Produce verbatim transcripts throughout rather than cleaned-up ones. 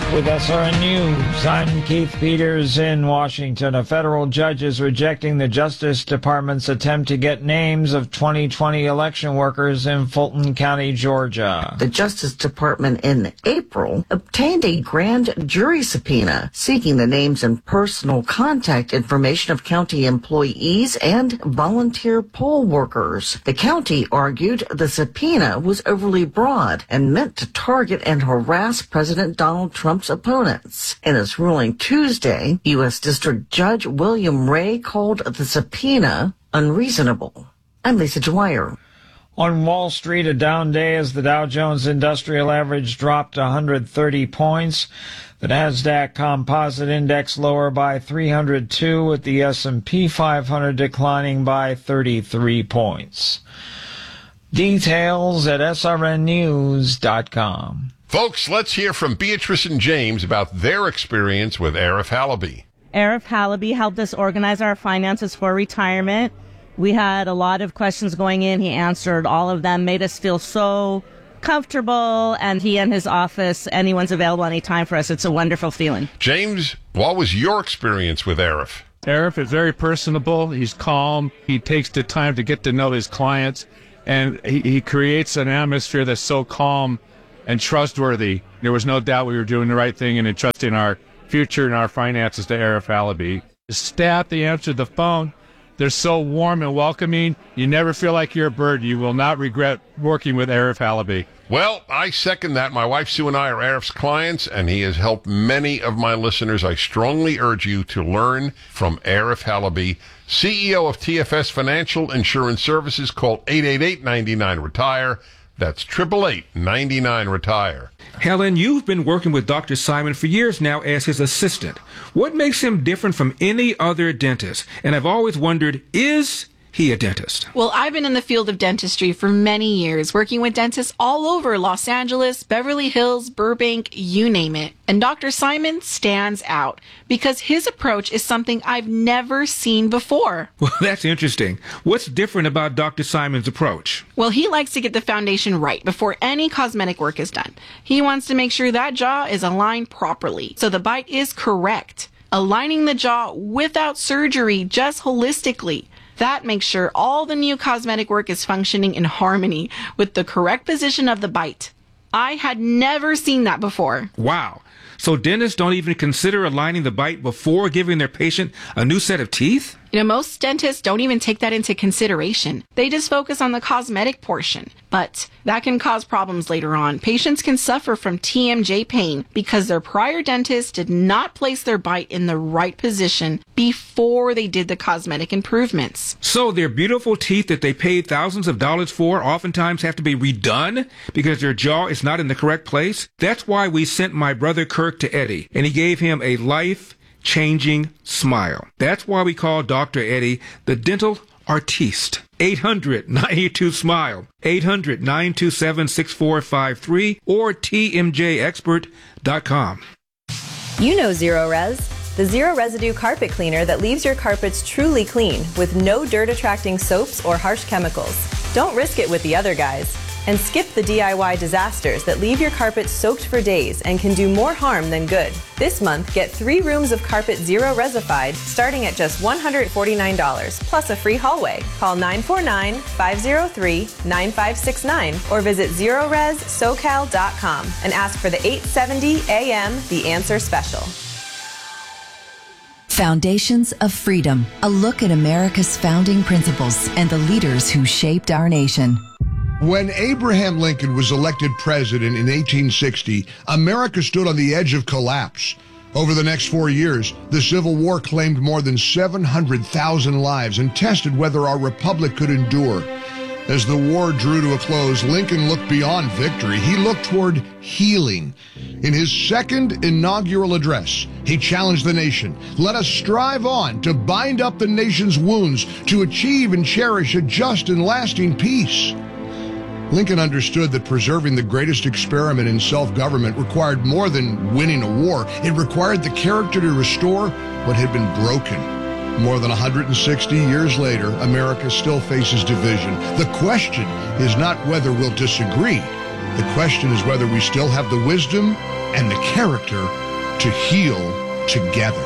With S R N News, I'm Keith Peters in Washington. A federal judge is rejecting the Justice Department's attempt to get names of twenty twenty election workers in Fulton County, Georgia. The Justice Department in April obtained a grand jury subpoena seeking the names and personal contact information of county employees and volunteer poll workers. The county argued the subpoena was overly broad and meant to target and harass President Donald Trump's opponents. In his ruling Tuesday, U S District Judge William Ray called the subpoena unreasonable. I'm Lisa Dwyer. On Wall Street, a down day as the Dow Jones Industrial Average dropped one hundred thirty points. The Nasdaq Composite Index lower by three hundred two, with the S and P five hundred declining by thirty-three points. Details at S R N news dot com. Folks, let's hear from Beatrice and James about their experience with Arif Halaby. Arif Halaby helped us organize our finances for retirement. We had a lot of questions going in. He answered all of them, made us feel so comfortable, and he and his office, anyone's available anytime for us. It's a wonderful feeling. James, what was your experience with Arif? Arif is very personable. He's calm. He takes the time to get to know his clients, and he, he creates an atmosphere that's so calm and trustworthy. There was no doubt we were doing the right thing and entrusting our future and our finances to Arif Halaby. The staff, they answered the phone. They're so warm and welcoming. You never feel like you're a bird. You will not regret working with Arif Halaby. Well, I second that. My wife Sue and I are Arif's clients, and he has helped many of my listeners. I strongly urge you to learn from Arif Halaby, C E O of T F S Financial Insurance Services. Call eight eight eight, nine nine, retire. That's eight eight eight, nine nine, retire. Helen, you've been working with Doctor Simon for years now as his assistant. What makes him different from any other dentist? And I've always wondered, is he a dentist? Well, I've been in the field of dentistry for many years, working with dentists all over Los Angeles, Beverly Hills, Burbank, you name it. And Doctor Simon stands out because his approach is something I've never seen before. Well, that's interesting. What's different about Doctor Simon's approach? Well, he likes to get the foundation right before any cosmetic work is done. He wants to make sure that jaw is aligned properly, so the bite is correct. Aligning the jaw without surgery, just holistically. That makes sure all the new cosmetic work is functioning in harmony with the correct position of the bite. I had never seen that before. Wow. So dentists don't even consider aligning the bite before giving their patient a new set of teeth? You know, most dentists don't even take that into consideration. They just focus on the cosmetic portion. But that can cause problems later on. Patients can suffer from T M J pain because their prior dentist did not place their bite in the right position before they did the cosmetic improvements. So their beautiful teeth that they paid thousands of dollars for oftentimes have to be redone because their jaw is not in the correct place? That's why we sent my brother Kirk to Eddie, and he gave him a life-changing smile. That's why we call Doctor Eddie the dental artiste. eight hundred, nine two, SMILE, eight hundred, nine two seven, six four five three, or T M J expert dot com. You know Zero Res, the zero residue carpet cleaner that leaves your carpets truly clean with no dirt-attracting soaps or harsh chemicals. Don't risk it with the other guys. And skip the D I Y disasters that leave your carpet soaked for days and can do more harm than good. This month, get three rooms of carpet Zero Resified starting at just one hundred forty-nine dollars, plus a free hallway. Call nine four nine, five zero three, nine five six nine or visit zero res socal dot com and ask for the eight seventy A M The Answer Special. Foundations of Freedom, a look at America's founding principles and the leaders who shaped our nation. When Abraham Lincoln was elected president in eighteen sixty, America stood on the edge of collapse. Over the next four years, the Civil War claimed more than seven hundred thousand lives and tested whether our republic could endure. As the war drew to a close, Lincoln looked beyond victory. He looked toward healing. In his second inaugural address, he challenged the nation. Let us strive on to bind up the nation's wounds, to achieve and cherish a just and lasting peace. Lincoln understood that preserving the greatest experiment in self-government required more than winning a war. It required the character to restore what had been broken. More than one hundred sixty years later, America still faces division. The question is not whether we'll disagree, The question is whether we still have the wisdom and the character to heal together.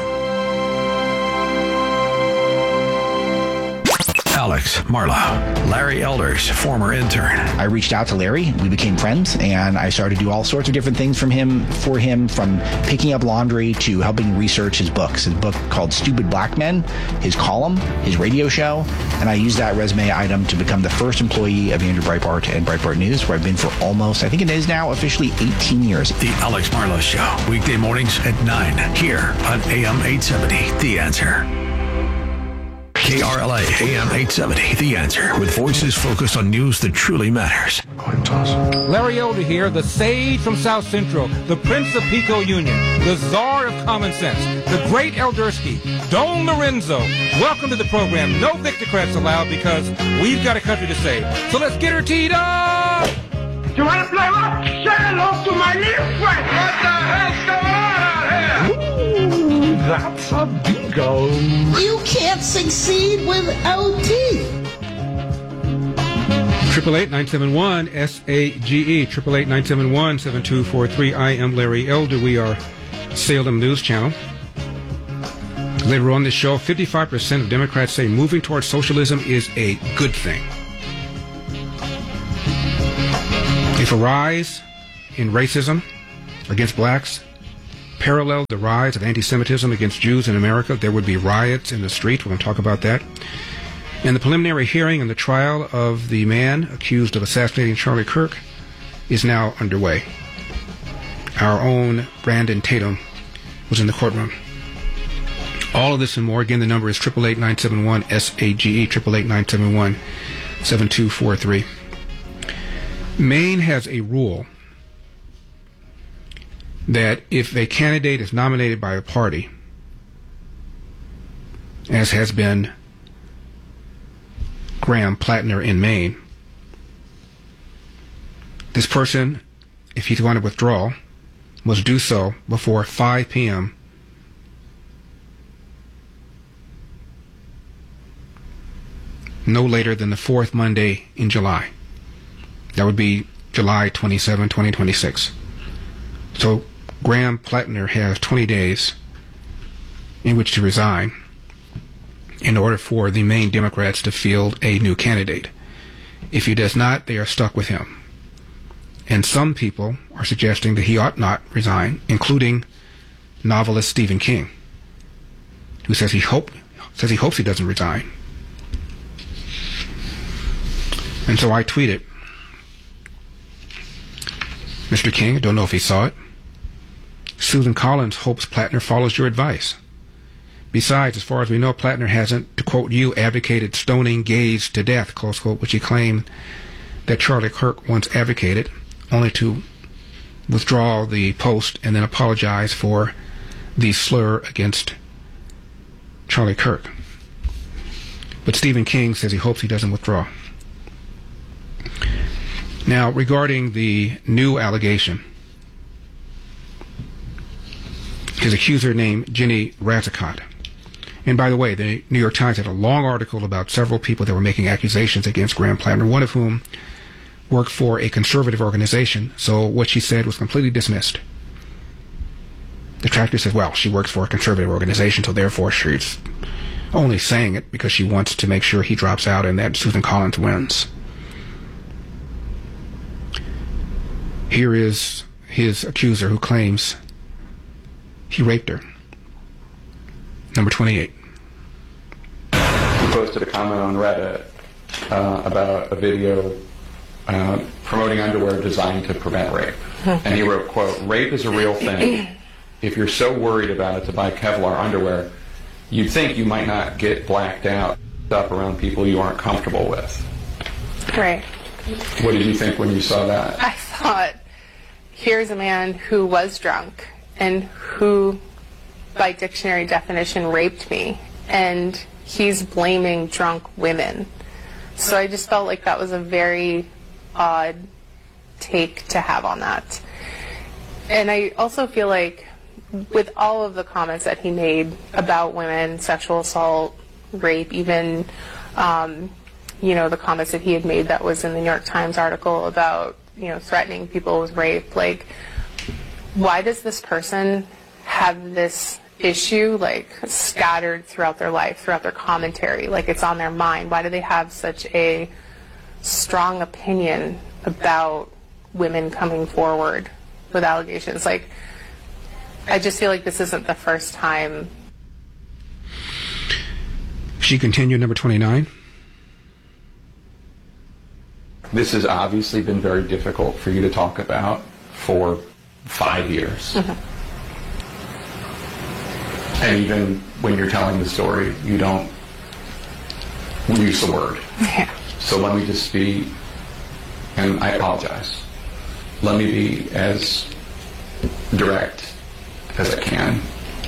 Alex, Marla, Larry Elders, former intern. I reached out to Larry. We became friends, and I started to do all sorts of different things from him, for him, from picking up laundry to helping research his books. His book called Stupid Black Men, his column, his radio show, and I used that resume item to become the first employee of Andrew Breitbart and Breitbart News, where I've been for almost, I think it is now officially eighteen years. The Alex Marla Show, weekday mornings at nine, here on A M eight seventy, The Answer. K R L A A M eight seventy, The Answer, with voices focused on news that truly matters. Coin toss. Larry Elder here, the sage from South Central, the Prince of Pico Union, the czar of common sense, the great Eldersky, Don Lorenzo. Welcome to the program. No Victocrats allowed because we've got a country to save. So let's get her teed up! You want to play what? Say hello to my little friend! What the hell's going on out here? Ooh, that's a bingo. You can't succeed without teeth. Triple eight nine seven one S A G E. Triple eight nine seven one seven two four three. I am Larry Elder. We are Salem News Channel. Later on this show, fifty-five percent of Democrats say moving towards socialism is a good thing. If a rise in racism against blacks paralleled the rise of anti-Semitism against Jews in America, there would be riots in the street. We're going to talk about that. And the preliminary hearing and the trial of the man accused of assassinating Charlie Kirk is now underway. Our own Brandon Tatum was in the courtroom. All of this and more. Again, the number is eight eight eight, nine seven one, S A G E, eight eight eight, nine seven one, seven two four three. Maine has a rule that if a candidate is nominated by a party, as has been Graham Plattner in Maine, this person, if he's going to withdraw, must do so before five p.m. no later than the fourth Monday in July. That would be July twenty-seventh, twenty twenty-six. So Graham Plattner has twenty days in which to resign in order for the Maine Democrats to field a new candidate. If he does not, they are stuck with him. And some people are suggesting that he ought not resign, including novelist Stephen King, who says he hope says he hopes he doesn't resign. And so I tweeted, Mister King, I don't know if he saw it. Susan Collins hopes Plattner follows your advice. Besides, as far as we know, Plattner hasn't, to quote you, advocated stoning gays to death, close quote, which he claimed that Charlie Kirk once advocated, only to withdraw the post and then apologize for the slur against Charlie Kirk. But Stephen King says he hopes he doesn't withdraw. Now, regarding the new allegation, his accuser named Jenny Razzacott. And by the way, the New York Times had a long article about several people that were making accusations against Graham Plattner, one of whom worked for a conservative organization, so what she said was completely dismissed. The Tractor says, well, she works for a conservative organization, so therefore she's only saying it because she wants to make sure he drops out and that Susan Collins wins. Here is his accuser who claims he raped her. Number twenty-eight. He posted a comment on Reddit uh, about a video uh, promoting underwear designed to prevent rape. And he wrote, quote, "Rape is a real thing. If you're so worried about it to buy Kevlar underwear, you'd think you might not get blacked out up around people you aren't comfortable with." Right. What did you think when you saw that? I thought, here's a man who was drunk and who, by dictionary definition, raped me, and he's blaming drunk women. So I just felt like that was a very odd take to have on that. And I also feel like with all of the comments that he made about women, sexual assault, rape, even, um, you know, the comments that he had made that was in the New York Times article about you know, threatening people with rape. Like, why does this person have this issue, like, scattered throughout their life, throughout their commentary? Like, it's on their mind. Why do they have such a strong opinion about women coming forward with allegations? Like, I just feel like this isn't the first time. She continued, number twenty-nine. This has obviously been very difficult for you to talk about for five years. Mm-hmm. And even when you're telling the story, you don't use the word. Yeah. So let me just be, and I apologize, let me be as direct as I can.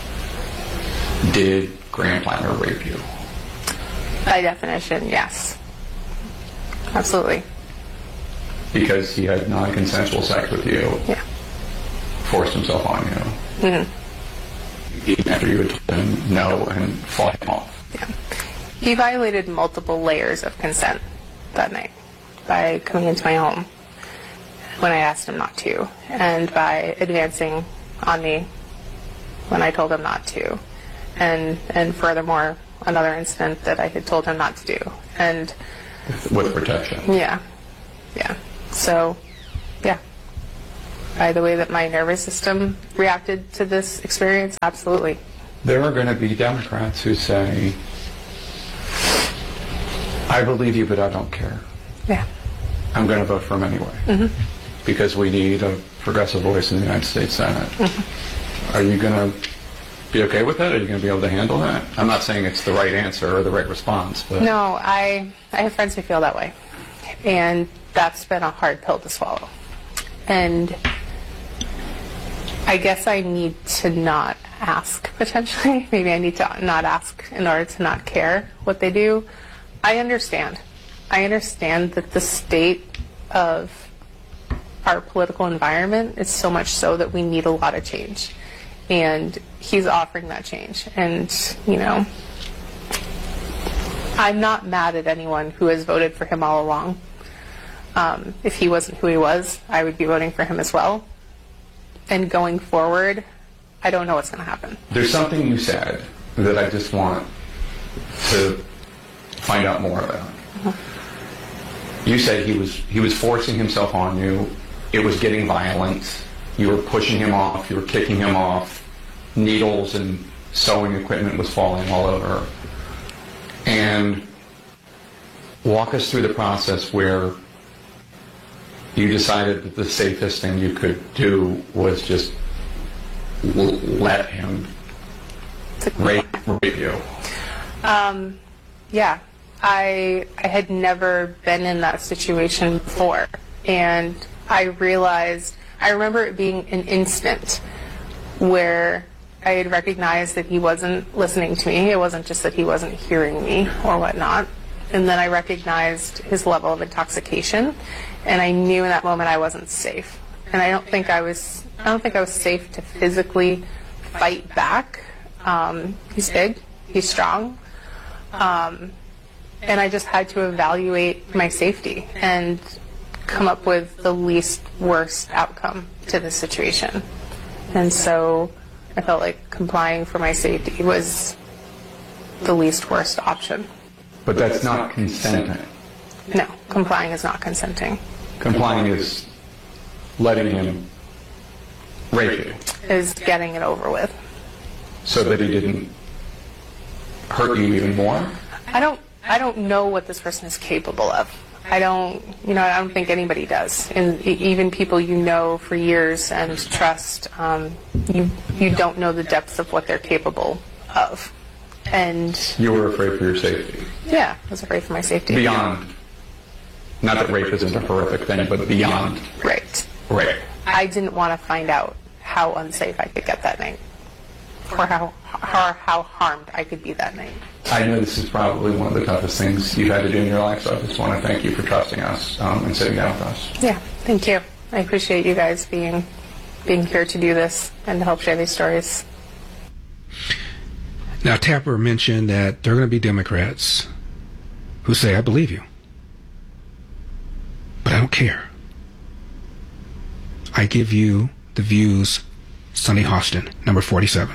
Did Graham Plattner rape you? By definition, yes. Absolutely. Because he had non-consensual sex with you. Yeah. Forced himself on you. Mm-hmm. Even after you had told him no and fought him off. Yeah. He violated multiple layers of consent that night by coming into my home when I asked him not to, and by advancing on me when I told him not to, and and furthermore another incident that I had told him not to do, and with protection. Yeah, yeah. So, yeah. By the way that my nervous system reacted to this experience, absolutely. There are going to be Democrats who say, I believe you, but I don't care. Yeah. I'm going to vote for him anyway. Mm-hmm. Because we need a progressive voice in the United States Senate. Mm-hmm. Are you going to be okay with that? Are you going to be able to handle that? I'm not saying it's the right answer or the right response. But No, I, I have friends who feel that way. And that's been a hard pill to swallow. And I guess I need to not ask, potentially. Maybe I need to not ask in order to not care what they do. I understand. I understand that the state of our political environment is so much so that we need a lot of change. And he's offering that change. And, you know, I'm not mad at anyone who has voted for him all along. Um, if he wasn't who he was, I would be voting for him as well. And going forward, I don't know what's going to happen. There's something you said that I just want to find out more about. Mm-hmm. You said he was he was forcing himself on you. It was getting violent. You were pushing him off. You were kicking him off. Needles and sewing equipment was falling all over. And walk us through the process where you decided that the safest thing you could do was just l- let him rape, rape you. Um, yeah, I I had never been in that situation before, and I realized, I remember it being an instant where I had recognized that he wasn't listening to me. It wasn't just that he wasn't hearing me or whatnot. And then I recognized his level of intoxication, and I knew in that moment I wasn't safe. And I don't think I was. I don't think I was safe to physically fight back. Um, he's big. He's strong. Um, and I just had to evaluate my safety and come up with the least worst outcome to this situation. And so I felt like complying for my safety was the least worst option. But that's not consenting. No, complying is not consenting. Complying is letting him rape you. Is getting it over with. So that he didn't hurt you even more? I don't I don't know what this person is capable of. I don't, you know, I don't think anybody does. And even people you know for years and trust, um, you you don't know the depth of what they're capable of. And you were afraid for your safety. Yeah, I was afraid for my safety. Beyond, not that rape isn't a horrific thing, but beyond. Right. Rape. I didn't want to find out how unsafe I could get that night, or how how, how harmed I could be that night. I know this is probably one of the toughest things you've had to do in your life, so I just want to thank you for trusting us um, and sitting down with us. Yeah, thank you. I appreciate you guys being being here to do this and to help share these stories. Now, Tapper mentioned that there are going to be Democrats who say, I believe you, but I don't care. I give you The View's Sunny Hostin, number forty-seven.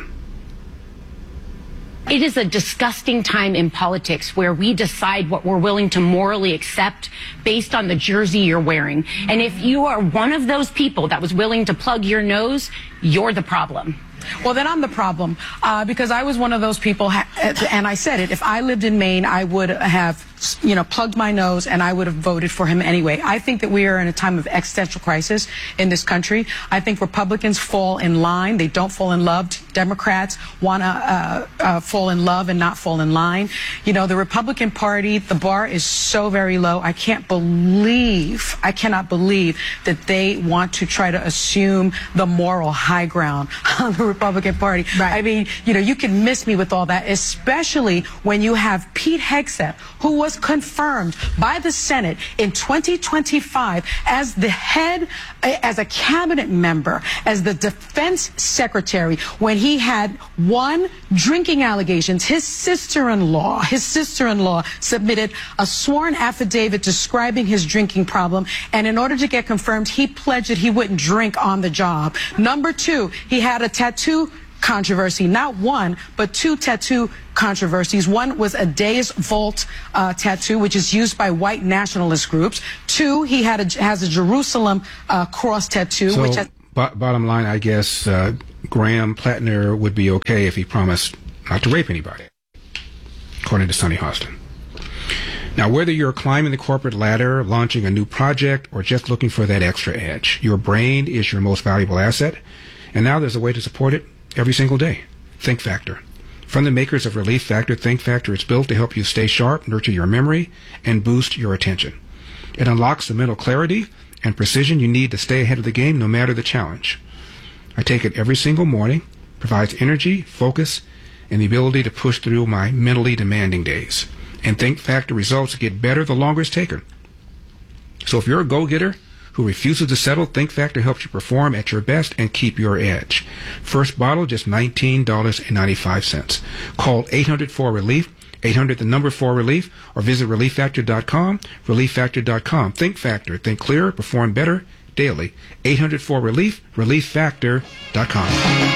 It is a disgusting time in politics where we decide what we're willing to morally accept based on the jersey you're wearing. And if you are one of those people that was willing to plug your nose, you're the problem. Well, then I'm the problem, uh, because I was one of those people, ha- and I said it, if I lived in Maine, I would have, you know, plugged my nose and I would have voted for him anyway. I think that we are in a time of existential crisis in this country. I think Republicans fall in line. They don't fall in love. Democrats want to uh, uh, fall in love and not fall in line. You know, the Republican Party, the bar is so very low. I can't believe, I cannot believe that they want to try to assume the moral high ground on the Republican Party. Right. I mean, you know, you can miss me with all that, especially when you have Pete Hegseth, who was confirmed by the Senate in twenty twenty-five as the head, as a cabinet member, as the defense secretary, when he had one, drinking allegations. His sister-in-law, his sister-in-law submitted a sworn affidavit describing his drinking problem, and in order to get confirmed, he pledged that he wouldn't drink on the job. Number two, he had a tattoo controversy, not one, but two tattoo controversies. One was a Deus Vult uh, tattoo, which is used by white nationalist groups. Two, he had a, has a Jerusalem uh, cross tattoo, So, which has... bo- bottom line, I guess uh, Graham Plattner would be okay if he promised not to rape anybody, according to Sunny Hostin. Now, whether you're climbing the corporate ladder, launching a new project, or just looking for that extra edge, your brain is your most valuable asset, and now there's a way to support it every single day. Think Factor. From the makers of Relief Factor, Think Factor is built to help you stay sharp, nurture your memory, and boost your attention. It unlocks the mental clarity and precision you need to stay ahead of the game no matter the challenge. I take it every single morning, provides energy, focus, and the ability to push through my mentally demanding days. And Think Factor results get better the longer it's taken. So if you're a go-getter who refuses to settle, Think Factor helps you perform at your best and keep your edge. First bottle, just nineteen dollars and ninety-five cents. Call eight hundred four relief, eight hundred the number four relief, or visit relief factor dot com, relief factor dot com. Think Factor, think clearer, perform better daily. eight hundred four relief, relief factor dot com.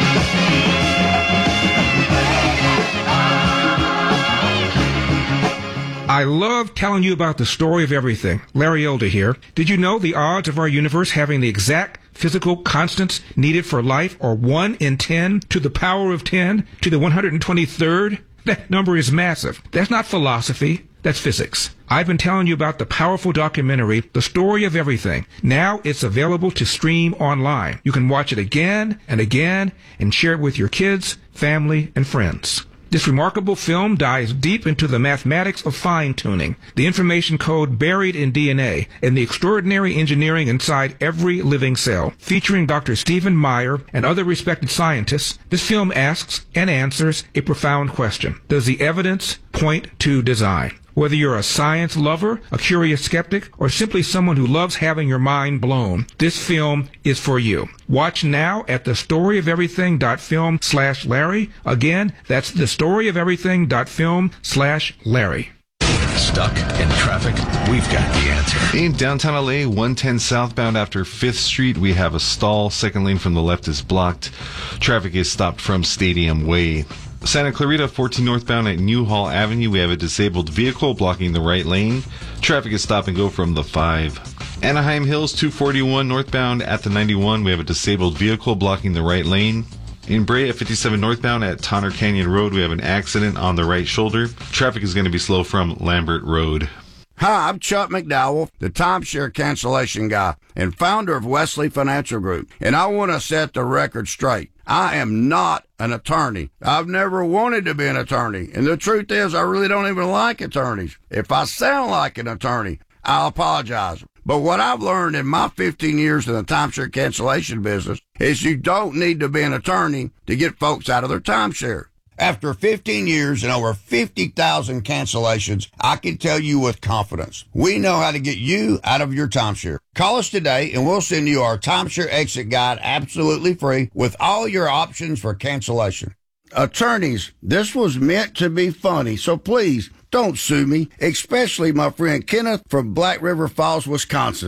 I love telling you about the story of everything. Larry Elder here. Did you know the odds of our universe having the exact physical constants needed for life are one in ten to the power of ten to the one hundred twenty-third? That number is massive. That's not philosophy. That's physics. I've been telling you about the powerful documentary, The Story of Everything. Now it's available to stream online. You can watch it again and again and share it with your kids, family, and friends. This remarkable film dives deep into the mathematics of fine-tuning, the information code buried in D N A, and the extraordinary engineering inside every living cell. Featuring Doctor Stephen Meyer and other respected scientists, this film asks and answers a profound question. Does the evidence point to design? Whether you're a science lover, a curious skeptic, or simply someone who loves having your mind blown, this film is for you. Watch now at thestoryoferything.film slash Larry. Again, that's thestoryoferything.film slash Larry. Stuck in traffic? We've got the answer. In downtown L A, one ten southbound after fifth street, we have a stall. Second lane from the left is blocked. Traffic is stopped from Stadium Way. Santa Clarita, fourteen northbound at Newhall Avenue, we have a disabled vehicle blocking the right lane. Traffic is stop and go from the five. Anaheim Hills, two forty-one northbound at the ninety-one, we have a disabled vehicle blocking the right lane. In Brea, at fifty-seven northbound at Tonner Canyon Road, we have an accident on the right shoulder. Traffic is going to be slow from Lambert Road. Hi, I'm Chuck McDowell, the timeshare cancellation guy and founder of Wesley Financial Group, and I want to set the record straight. I am not an attorney. I've never wanted to be an attorney, and the truth is I really don't even like attorneys. If I sound like an attorney, I'll apologize. But what I've learned in my fifteen years in the timeshare cancellation business is you don't need to be an attorney to get folks out of their timeshare. After fifteen years and over fifty thousand cancellations, I can tell you with confidence, we know how to get you out of your timeshare. Call us today and we'll send you our timeshare exit guide absolutely free with all your options for cancellation. Attorneys, this was meant to be funny, so please don't sue me, especially my friend Kenneth from Black River Falls, Wisconsin.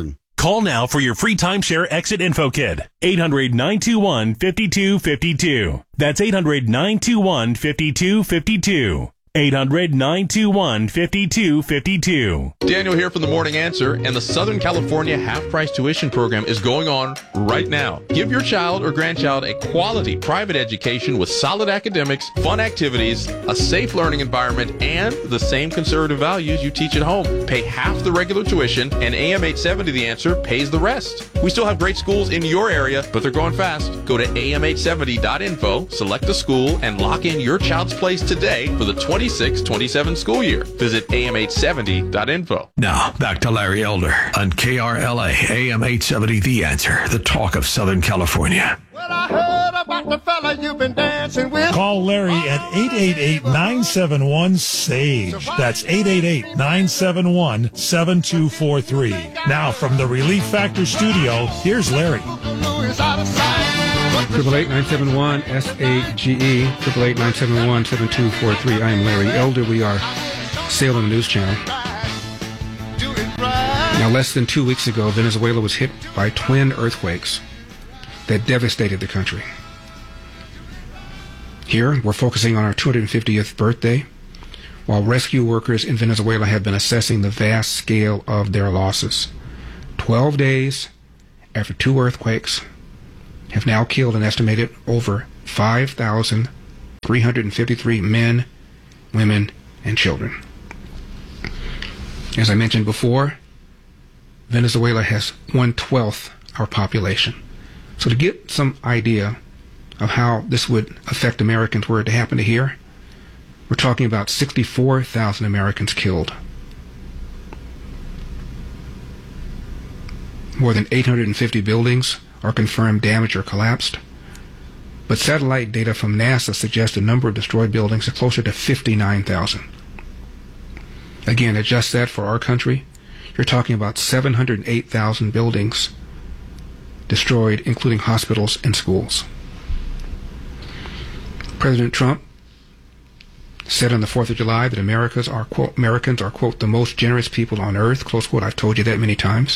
Call now for your free timeshare exit info kit. eight hundred, nine two one, five two five two. That's eight hundred, nine two one, five two five two. eight hundred, nine two one, five two five two. Daniel here from the Morning Answer, and the Southern California half-price tuition program is going on right now. Give your child or grandchild a quality private education with solid academics, fun activities, a safe learning environment, and the same conservative values you teach at home. Pay half the regular tuition, and A M eight seventy The Answer pays the rest. We still have great schools in your area, but they're going fast. Go to A M eight seventy dot info, select a school, and lock in your child's place today for the twenty-six twenty-seven school year. Visit A M eight seventy dot info. Now, back to Larry Elder on K R L A, A M eight seventy The Answer, the talk of Southern California. Well, I heard about the fella you've been dancing with. Call Larry at eight eight eight, nine seven one, S A G E. That's eight eight eight, nine seven one, seven two four three. Now, from the Relief Factor studio, here's Larry. Triple eight nine seven one S A G E. Triple eight nine seven one seven two four three. I am Larry Elder. We are Salem News Channel. Now, less than two weeks ago, Venezuela was hit by twin earthquakes that devastated the country. Here, we're focusing on our two hundred fiftieth birthday, while rescue workers in Venezuela have been assessing the vast scale of their losses. Twelve days after two earthquakes have now killed an estimated over five thousand three hundred fifty-three men, women, and children. As I mentioned before, Venezuela has one-twelfth our population. So to get some idea of how this would affect Americans were it to happen to here, we're talking about sixty-four thousand Americans killed. More than eight hundred fifty buildings are confirmed damaged or collapsed. But satellite data from NASA suggests the number of destroyed buildings is closer to fifty-nine thousand. Again, adjust that for our country, you're talking about seven hundred eight thousand buildings destroyed, including hospitals and schools. President Trump said on the fourth of July that Americans are, quote, Americans are, quote, the most generous people on earth, close quote. I've told you that many times.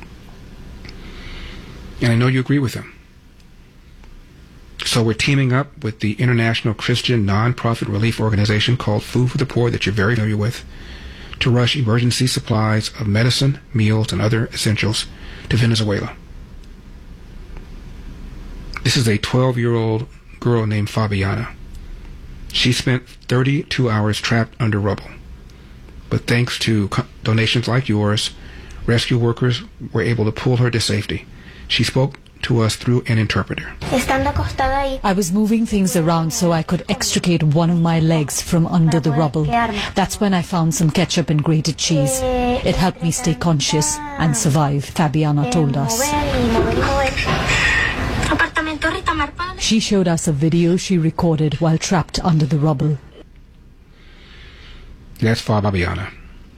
And I know you agree with him. So we're teaming up with the international Christian nonprofit relief organization called Food for the Poor that you're very familiar with to rush emergency supplies of medicine, meals, and other essentials to Venezuela. This is a twelve-year-old girl named Fabiana. She spent thirty-two hours trapped under rubble. But thanks to co- donations like yours, rescue workers were able to pull her to safety. She spoke to us through an interpreter. I was moving things around so I could extricate one of my legs from under the rubble. That's when I found some ketchup and grated cheese. It helped me stay conscious and survive, Fabiana told us. She showed us a video she recorded while trapped under the rubble. That's Fabiana.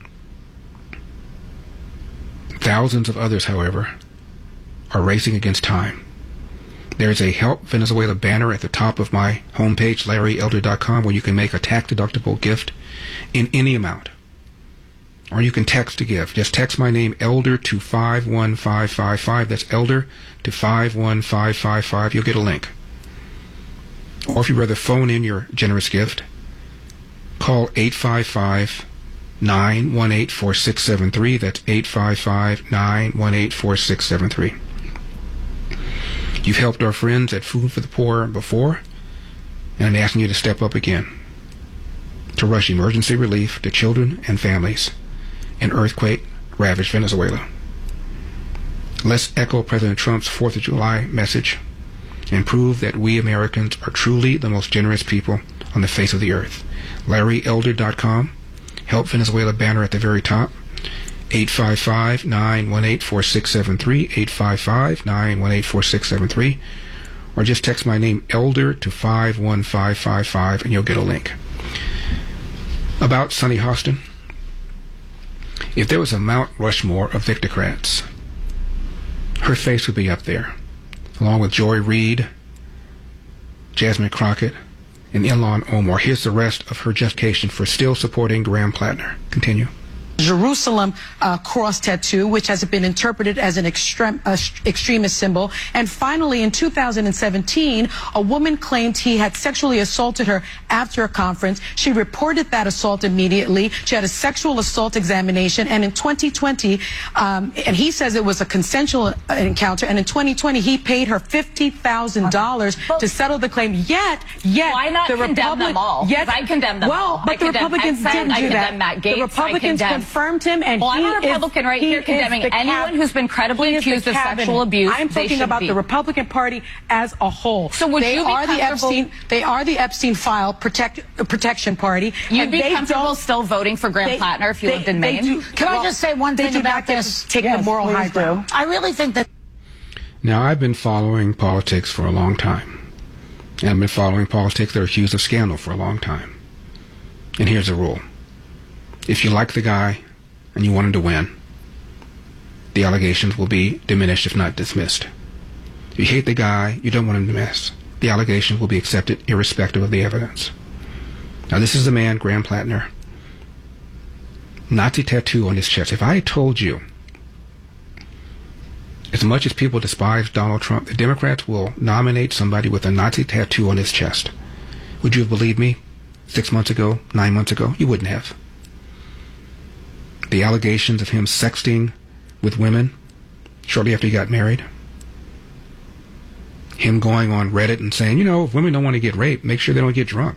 Thousands of others, however, are racing against time. There's a Help Venezuela banner at the top of my homepage, larry elder dot com, where you can make a tax-deductible gift in any amount. Or you can text to give. Just text my name, Elder, to five one five five five. That's Elder to five one five five five. You'll get a link. Or if you'd rather phone in your generous gift, call eight five five, nine one eight, four six seven three. That's eight five five, nine one eight, four six seven three. You've helped our friends at Food for the Poor before, and I'm asking you to step up again to rush emergency relief to children and families in earthquake-ravaged Venezuela. Let's echo President Trump's fourth of July message and prove that we Americans are truly the most generous people on the face of the earth. larry elder dot com, Help Venezuela banner at the very top, eight five five, nine one eight, four six seven three, eight five five, nine one eight, four six seven three, or just text my name, Elder, to five one five five five, and you'll get a link. About Sunny Hostin, if there was a Mount Rushmore of Victocrats, her face would be up there, along with Joy Reid, Jasmine Crockett, and Ilhan Omar. Here's the rest of her justification for still supporting Graham Plattner. Continue. Jerusalem uh, cross tattoo, which has been interpreted as an extrem uh, extremist symbol. And finally, in two thousand seventeen, a woman claimed he had sexually assaulted her after a conference. She reported that assault immediately. She had a sexual assault examination. And in twenty twenty, um, and he says it was a consensual encounter. And in twenty twenty, he paid her fifty thousand dollars to settle the claim. Yet, yet, why not the condemn Republic, them all? Yet, I condemn them well, all. Well, but I the Republicans Exxon, didn't I do condemn that. Matt Gaetz, the Republicans I condemn, confirmed him, and well, he I'm a Republican is, right here condemning anyone who's been credibly accused of sexual abuse. I'm talking about be. the Republican Party as a whole. So would they you be are the Epstein? They are the Epstein file protect, uh, protection party. You'd be comfortable still voting for Graham they, Plattner if you they, lived in they Maine? Do, Can well, I just say one thing about this? Take yes, the moral high ground. I really think that. Now, I've been following politics for a long time. And I've been following politics that are accused of scandal for a long time. And here's the rule. If you like the guy and you want him to win, the allegations will be diminished if not dismissed. If you hate the guy, you don't want him to miss, the allegations will be accepted irrespective of the evidence. Now, this is the man, Graham Plattner, Nazi tattoo on his chest. If I had told you, as much as people despise Donald Trump, the Democrats will nominate somebody with a Nazi tattoo on his chest, would you have believed me six months ago, nine months ago? You wouldn't have. The allegations of him sexting with women shortly after he got married, him going on Reddit and saying, you know, if women don't want to get raped, make sure they don't get drunk.